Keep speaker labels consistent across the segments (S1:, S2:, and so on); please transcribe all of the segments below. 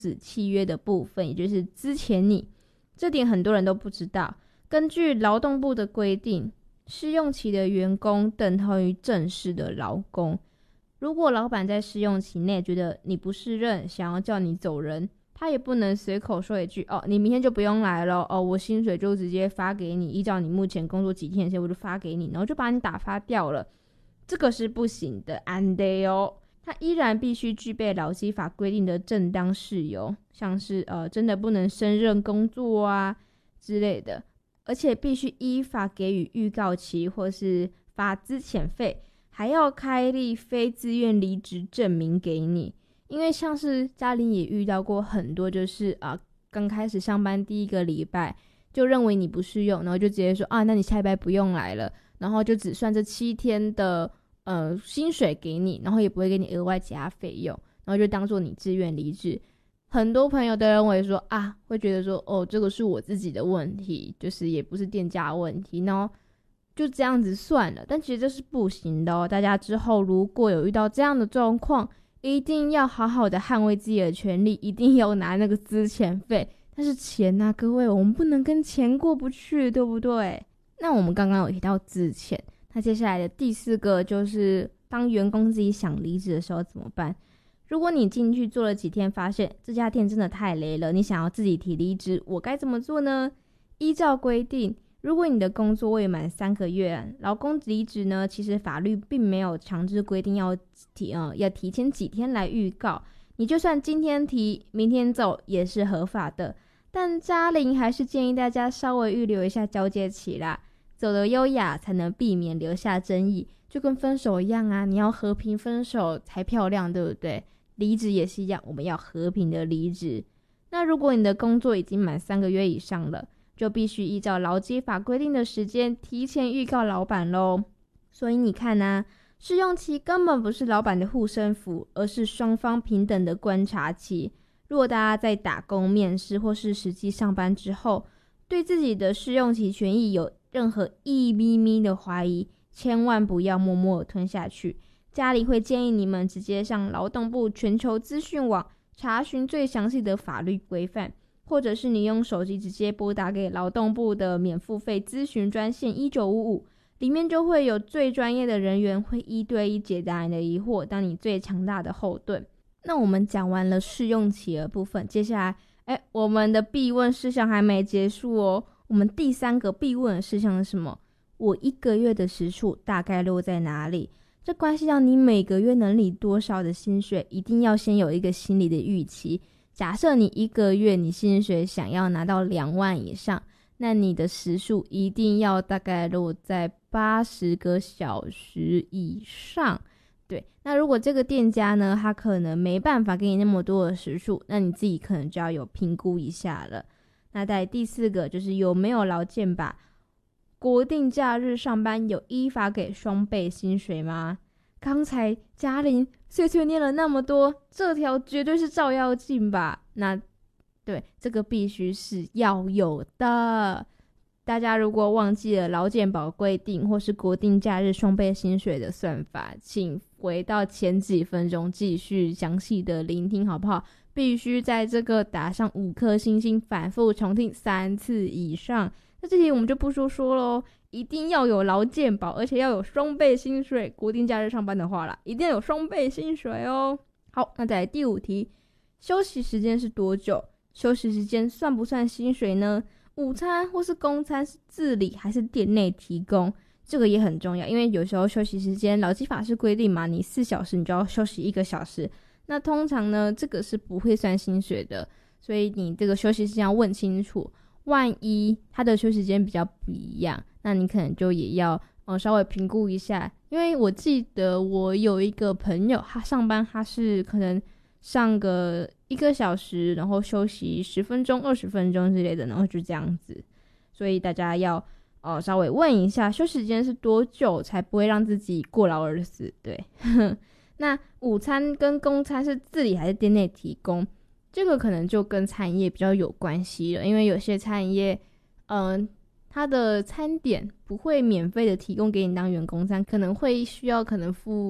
S1: 子契约的部分，也就是资遣你。这点很多人都不知道。根据劳动部的规定，试用期的员工等同于正式的劳工。如果老板在试用期内觉得你不胜任，想要叫你走人，他也不能随口说一句你明天就不用来了我薪水就直接发给你，依照你目前工作几天的时间我就发给你，然后就把你打发掉了。这个是不行的，安得哦。他依然必须具备劳基法规定的正当事由，像是真的不能胜任工作啊之类的，而且必须依法给予预告期或是发资遣费，还要开立非自愿离职证明给你。因为像是嘉玲也遇到过很多，就是刚开始上班第一个礼拜就认为你不适用，然后就直接说那你下礼拜不用来了，然后就只算这7天的薪水给你，然后也不会给你额外其他费用，然后就当做你自愿离职。很多朋友都认为说会觉得说这个是我自己的问题，就是也不是店家的问题，然后就这样子算了。但其实这是不行的大家之后如果有遇到这样的状况，一定要好好的捍卫自己的权利，一定要拿那个资遣费。但是钱各位，我们不能跟钱过不去，对不对？那我们刚刚有提到资遣，那接下来的第4个就是当员工自己想离职的时候怎么办？如果你进去做了几天，发现这家店真的太雷了，你想要自己提离职，我该怎么做呢？依照规定，如果你的工作未满3个月，劳工离职呢，其实法律并没有强制规定要提前几天来预告，你就算今天提明天走也是合法的。但嘉玲还是建议大家稍微预留一下交接期啦，走得优雅才能避免留下争议，就跟分手一样你要和平分手才漂亮，对不对？离职也是一样，我们要和平的离职。那如果你的工作已经满3个月以上了，就必须依照劳基法规定的时间提前预告老板咯。所以你看试用期根本不是老板的护身符，而是双方平等的观察期。如果大家在打工、面试或是实际上班之后，对自己的试用期权益有任何一咪咪的怀疑，千万不要默默吞下去。家里会建议你们直接上劳动部全球资讯网查询最详细的法律规范，或者是你用手机直接拨打给劳动部的免付费咨询专线1955，里面就会有最专业的人员会1对1解答你的疑惑，当你最强大的后盾。那我们讲完了试用期的部分，接下来我们的必问事项还没结束我们第3个必问的事项是什么？我1个月的时数大概落在哪里？这关系到你每个月能领多少的薪水，一定要先有一个心理的预期。假设你1个月你薪水想要拿到2万以上，那你的时数一定要大概落在80个小时以上。对，那如果这个店家呢，他可能没办法给你那么多的时数，那你自己可能就要有评估一下了。那在第4个就是有没有劳健保，国定假日上班有依法给双倍薪水吗？刚才嘉玲碎碎念了那么多，这条绝对是照妖镜吧？那对，这个必须是要有的。大家如果忘记了劳健保规定或是国定假日双倍薪水的算法，请回到前几分钟继续详细的聆听好不好？必须在这个打上5颗星星，反复重听3次以上。那这题我们就不说咯，一定要有劳健保，而且要有双倍薪水。国定假日上班的话啦，一定要有双倍薪水哦。好，那再来第5题，休息时间是多久？休息时间算不算薪水呢？午餐或是公餐是自理还是店内提供？这个也很重要，因为有时候休息时间劳基法是规定嘛，你4小时你就要休息1个小时，那通常呢这个是不会算薪水的，所以你这个休息时间要问清楚。万一他的休息时间比较不一样，那你可能就也要稍微评估一下。因为我记得我有一个朋友，他上班他是可能上个1个小时，然后休息10分钟、20分钟之类的，然后就这样子。所以大家要稍微问一下休息时间是多久，才不会让自己过劳而死。对，那午餐跟公餐是自理还是店内提供？这个可能就跟餐饮业比较有关系了，因为有些餐饮业它的餐点不会免费的提供给你当员工餐，可能会需要付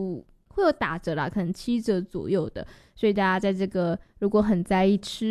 S1: 会有打折啦，可能7折左右的，所以大家在这个如果很在意吃